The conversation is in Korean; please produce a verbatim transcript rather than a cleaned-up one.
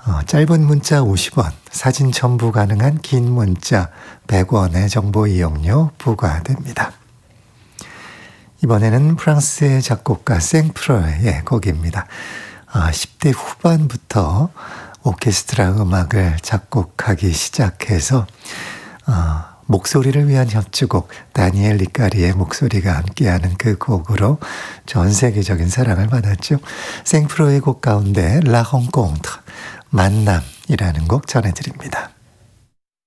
어, 짧은 문자 오십 원, 사진 첨부 가능한 긴 문자 백 원의 정보 이용료 부과됩니다. 이번에는 프랑스의 작곡가 생프로의 곡입니다. 아, 십 대 후반부터 오케스트라 음악을 작곡하기 시작해서 어, 목소리를 위한 협주곡 다니엘 리까리의 목소리가 함께하는 그 곡으로 전 세계적인 사랑을 받았죠. 생프로의 곡 가운데 라 rencontre, 만남이라는 곡 전해드립니다.